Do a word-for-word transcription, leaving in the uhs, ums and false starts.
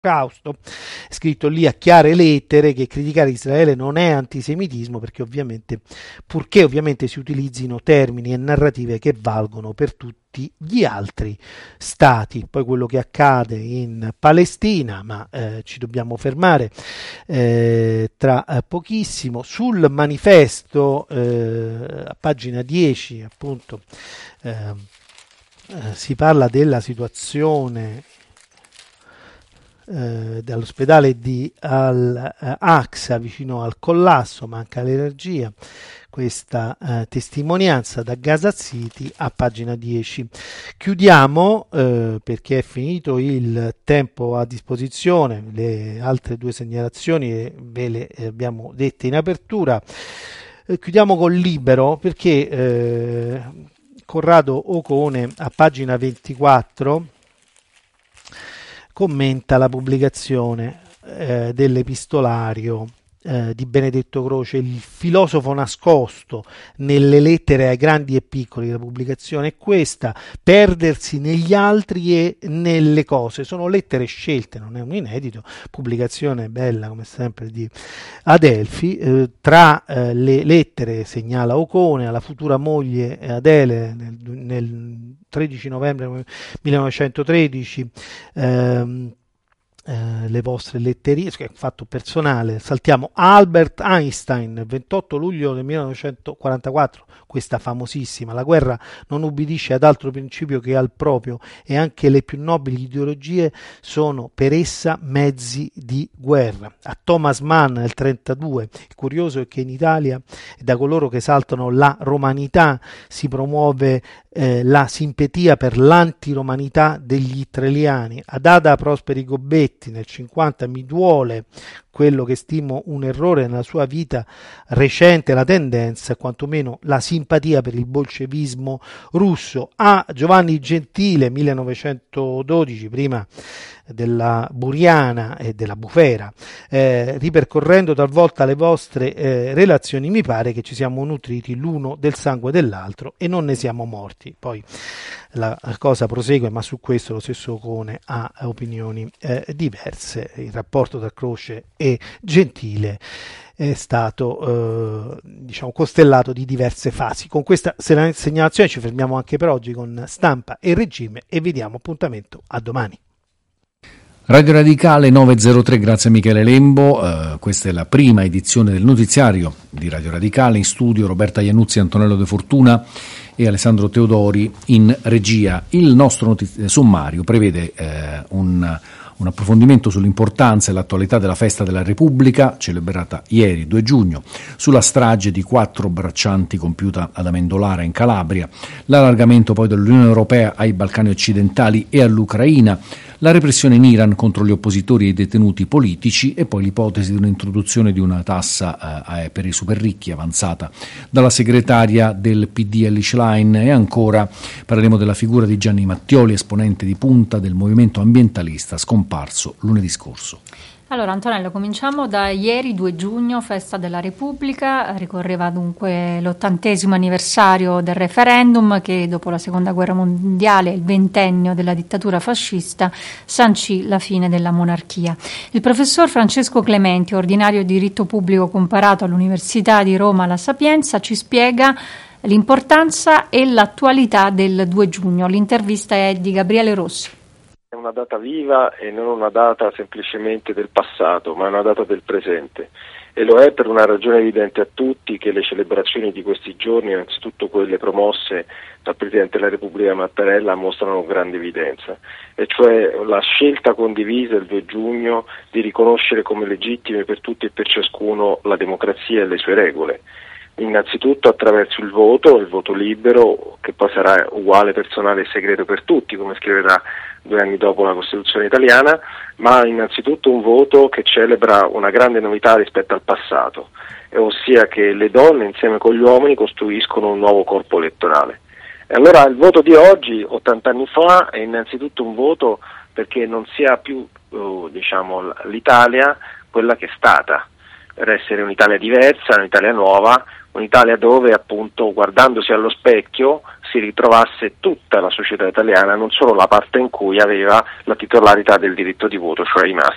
Olocausto, scritto lì a chiare lettere che criticare Israele non è antisemitismo, perché ovviamente, purché ovviamente si utilizzino termini e narrative che valgono per tutti gli altri stati. Poi quello che accade in Palestina, ma eh, ci dobbiamo fermare eh, tra eh, pochissimo. Sul manifesto eh, a pagina dieci appunto eh, eh, si parla della situazione eh, dell'ospedale di Al-Aqsa vicino al collasso, manca l'energia. Questa eh, testimonianza da Gaza City a pagina dieci. Chiudiamo eh, perché è finito il tempo a disposizione, le altre due segnalazioni ve le abbiamo dette in apertura. Eh, chiudiamo con Libero perché eh, Corrado Ocone a pagina ventiquattro commenta la pubblicazione eh, dell'epistolario Eh, di Benedetto Croce, il filosofo nascosto nelle lettere ai grandi e piccoli. La pubblicazione è questa: perdersi negli altri e nelle cose. Sono lettere scelte, non è un inedito, pubblicazione bella come sempre di Adelphi. Eh, tra eh, le lettere segnala Ocone alla futura moglie Adele nel, nel tredici novembre millenovecentotredici ehm, Uh, le vostre letterie, che è un fatto personale. Saltiamo Albert Einstein, ventotto luglio del millenovecentoquarantaquattro, questa famosissima: la guerra non ubbidisce ad altro principio che al proprio, e anche le più nobili ideologie sono per essa mezzi di guerra. A Thomas Mann nel trentadue. Il curioso è che in Italia, da coloro che esaltano la romanità, si promuove eh, la simpatia per l'antiromanità degli italiani. Ad Ada Prosperi Gobetti nel cinquanta: mi duole quello che stimo un errore nella sua vita recente, la tendenza, quantomeno la simpatia per il bolscevismo russo. A Giovanni Gentile millenovecentododici, prima della Buriana e della Bufera. Eh, ripercorrendo talvolta le vostre eh, relazioni, mi pare che ci siamo nutriti l'uno del sangue dell'altro e non ne siamo morti. Poi la cosa prosegue, ma su questo lo stesso Ocone ha opinioni eh, diverse. Il rapporto tra Croce e Gentile è stato eh, diciamo costellato di diverse fasi. Con questa segnalazione ci fermiamo anche per oggi con Stampa e Regime e vi diamo appuntamento a domani. Radio Radicale nove zero tre, grazie a Michele Lembo. Uh, questa è la prima edizione del notiziario di Radio Radicale. In studio Roberta Iannuzzi, Antonello De Fortuna e Alessandro Teodori in regia. Il nostro notiz- sommario prevede eh, un, un approfondimento sull'importanza e l'attualità della festa della Repubblica, celebrata ieri due giugno, sulla strage di quattro braccianti compiuta ad Amendolara in Calabria, l'allargamento poi dell'Unione Europea ai Balcani occidentali e all'Ucraina, la repressione in Iran contro gli oppositori e i detenuti politici e poi l'ipotesi di un'introduzione di una tassa eh, per i super ricchi avanzata dalla segretaria del P D Elly Schlein. E ancora parleremo della figura di Gianni Mattioli, esponente di punta del movimento ambientalista scomparso lunedì scorso. Allora Antonello, cominciamo da ieri due giugno, festa della Repubblica. Ricorreva dunque l'ottantesimo anniversario del referendum che dopo la seconda guerra mondiale, il ventennio della dittatura fascista, sancì la fine della monarchia. Il professor Francesco Clementi, ordinario di diritto pubblico comparato all'Università di Roma La Sapienza, ci spiega l'importanza e l'attualità del due giugno. L'intervista è di Gabriele Rossi. È una data viva e non una data semplicemente del passato, ma una data del presente. E lo è per una ragione evidente a tutti, che le celebrazioni di questi giorni, innanzitutto quelle promosse dal Presidente della Repubblica Mattarella, mostrano grande evidenza, e cioè la scelta condivisa il due giugno di riconoscere come legittime per tutti e per ciascuno la democrazia e le sue regole. Innanzitutto attraverso il voto, il voto libero, che poi sarà uguale, personale e segreto per tutti, come scriverà due anni dopo la Costituzione italiana, ma innanzitutto un voto che celebra una grande novità rispetto al passato, ossia che le donne insieme con gli uomini costruiscono un nuovo corpo elettorale. E allora il voto di oggi, ottanta anni fa, è innanzitutto un voto perché non sia più uh, diciamo, l'Italia quella che è stata, per essere un'Italia diversa, un'Italia nuova, un'Italia dove appunto guardandosi allo specchio si ritrovasse tutta la società italiana, non solo la parte in cui aveva la titolarità del diritto di voto, cioè i maschi.